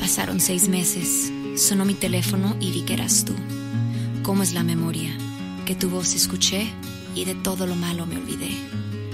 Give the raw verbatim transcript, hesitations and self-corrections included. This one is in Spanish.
Pasaron seis meses, sonó mi teléfono y vi que eras tú. ¿Cómo es la memoria? Que tu voz escuché y de todo lo malo me olvidé.